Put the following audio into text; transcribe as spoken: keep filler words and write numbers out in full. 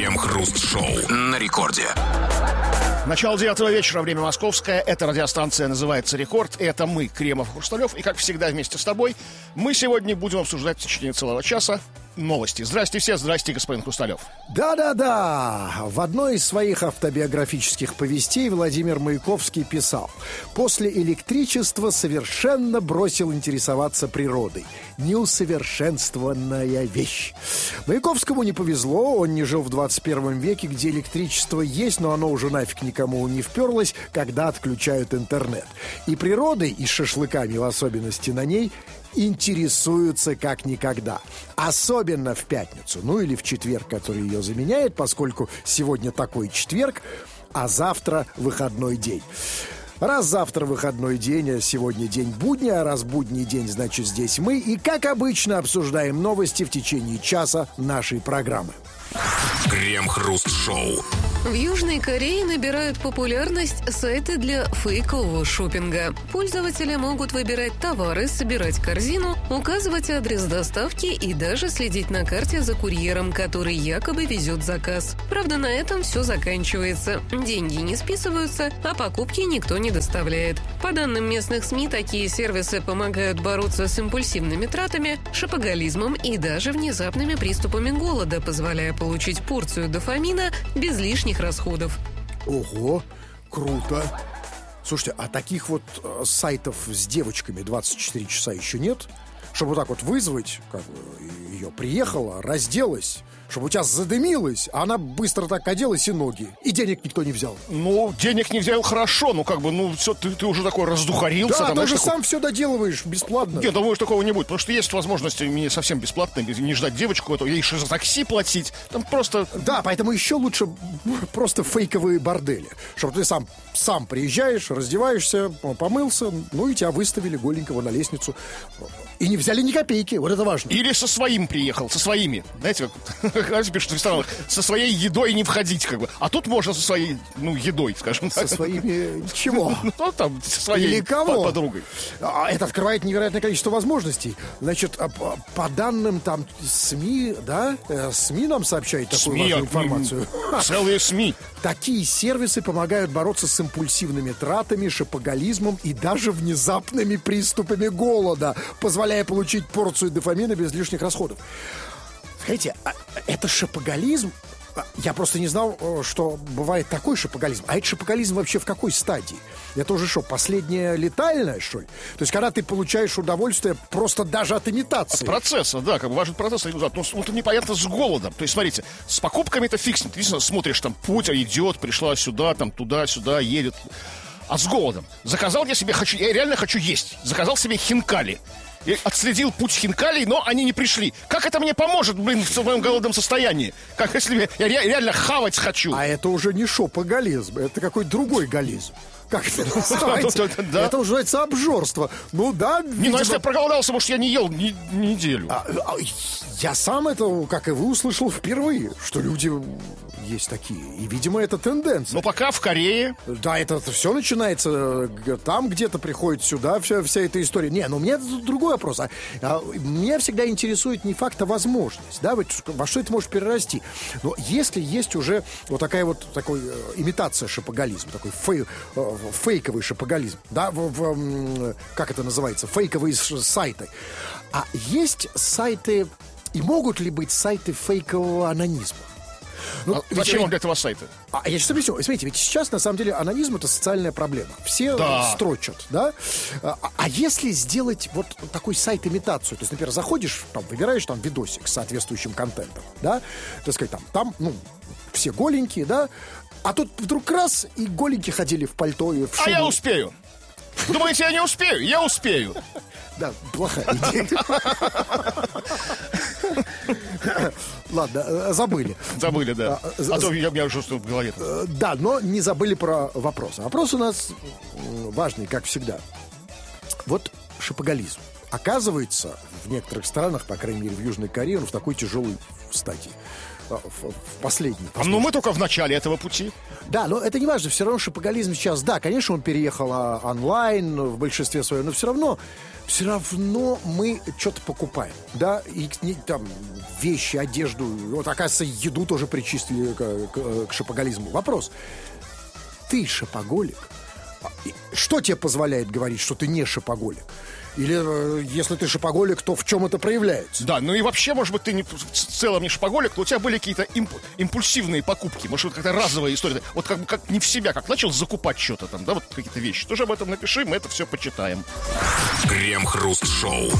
Крем-хруст-шоу на рекорде. Начало девятого вечера, время московское. Эта радиостанция называется «Рекорд». И это мы, Кремов и Хрусталев. И, как всегда, вместе с тобой мы сегодня будем обсуждать в течение целого часа новости. Здрасте все, здрасте, господин Хрусталев. Да-да-да. В одной из своих автобиографических повестей Владимир Маяковский писал: «После электричества совершенно бросил интересоваться природой. Неусовершенствованная вещь». Маяковскому не повезло, он не жил в двадцать первом веке, где электричество есть, но оно уже нафиг никому не вперлось, когда отключают интернет. И природой, и шашлыками в особенности на ней, интересуются как никогда. Особенно в пятницу, ну или в четверг, который ее заменяет, поскольку сегодня такой четверг, а завтра выходной день. Раз завтра выходной день, а сегодня день будня, а раз будний день, значит здесь мы. И, как обычно, обсуждаем новости в течение часа нашей программы. Крем-хруст-шоу. В Южной Корее набирают популярность сайты для фейкового шопинга. Пользователи могут выбирать товары, собирать корзину, указывать адрес доставки и даже следить на карте за курьером, который якобы везет заказ. Правда, на этом все заканчивается. Деньги не списываются, а покупки никто не доставляет. По данным местных СМИ, такие сервисы помогают бороться с импульсивными тратами, шопоголизмом и даже внезапными приступами голода, позволяя получить порцию дофамина без лишних расходов. Ого, круто. Слушайте, а таких вот э, сайтов с девочками двадцать четыре часа еще нет? Чтобы вот так вот вызвать, как бы, ее приехала, разделась, чтобы у тебя задымилось, а она быстро так оделась и ноги. И денег никто не взял. Ну, денег не взял, хорошо. Ну, как бы, ну, все, ты, ты уже такой раздухарился. Да, там, ты знаешь, же такой... сам все доделываешь бесплатно. Нет, думаю, что такого не будет. Потому что есть возможность не совсем бесплатно, не ждать девочку, эту, ей еще за такси платить. Там просто... Да, поэтому еще лучше просто фейковые бордели. Чтобы ты сам, сам приезжаешь, раздеваешься, помылся, ну и тебя выставили голенького на лестницу. И не взяли ни копейки, вот это важно. Или со своим приехал, со своими. Знаете, как пишут в ресторанах, со своей едой не входить, как бы. А тут можно со своей, ну, едой, скажем так. Со своими чего? Ну, там, со своей Или кого? подругой. Это открывает невероятное количество возможностей. Значит, по данным там СМИ, да, СМИ нам сообщают такую СМИ, важную информацию. Целые СМИ. Такие сервисы помогают бороться с импульсивными тратами, шопоголизмом и даже внезапными приступами голода, позволяя получить порцию дофамина без лишних расходов. Скажите, это шопоголизм? Я просто не знал, что бывает такой шопоголизм. А это шопоголизм вообще в какой стадии? Это уже что, последнее летальное, что ли? То есть, когда ты получаешь удовольствие просто даже от имитации. От процесса, да, как бы важен процесс. Ну, вот непонятно с голодом. То есть, смотрите, с покупками это фиг. Ты смотришь, там, путь идет, пришла сюда, там, туда-сюда, едет. А с голодом? Заказал я себе, хочу, я реально хочу есть. Заказал себе хинкали. И отследил путь хинкалей, но они не пришли. Как это мне поможет, блин, в моем голодном состоянии? Как если я реально хавать хочу? А это уже не шопоголизм, это какой-то другой голизм. Как это называется? Да. Это уже называется обжорство. Ну да, Не, ну если я проголодался, может, я не ел ни, неделю. А, а, я сам это, как и вы, услышал впервые, что люди есть такие. И, видимо, это тенденция. Но пока в Корее... Да, это, это все начинается там где-то, приходит сюда вся, вся эта история. Не, ну у меня другой вопрос. А, а, меня всегда интересует не факт, а возможность. Да, вот, во что это может перерасти. Но если есть уже вот такая вот такой, э, имитация шопоголизма, такой фей, э, фейковый шопоголизм, да, в, в, как это называется, фейковые сайты. А есть сайты, и могут ли быть сайты фейкового анонизма? Ну, а зачем он для этого сайта? А я сейчас объясню. Смотрите, ведь сейчас, на самом деле, анонизм — это социальная проблема. Все да. строчат, да? А, а если сделать вот такой сайт-имитацию, то есть, например, заходишь, там, выбираешь там видосик с соответствующим контентом, да? Так сказать, там, там, ну, все голенькие, да? А тут вдруг раз, и голенькие ходили в пальто и в шубу. А я успею. Думаете, я не успею? Я успею. Да, плохая идея. Ладно, забыли. Забыли, да. А то я, я уже что в голове. Да, но не забыли про вопрос. Вопрос у нас важный, как всегда. Вот шопоголизм. Оказывается, в некоторых странах, по крайней мере, в Южной Корее, он в такой тяжелой стадии. в, в последний. Но мы только в начале этого пути. Да, но это не важно, все равно шопоголизм сейчас, да, конечно, он переехал а, онлайн в большинстве своем, но все равно, все равно мы что-то покупаем, да, и не, там вещи, одежду, вот, оказывается, еду тоже причислили к, к, к шопоголизму. Вопрос, ты шопоголик? Что тебе позволяет говорить, что ты не шопоголик? Или если ты шопоголик, то в чем это проявляется? Да, ну и вообще, может быть, ты не, в целом не шопоголик, но у тебя были какие-то имп, импульсивные покупки. Может, вот какая-то разовая история. Вот как, как не в себя, как начал закупать что-то там, да, вот какие-то вещи. Тоже об этом напиши, мы это все почитаем. Крем-хруст-шоу.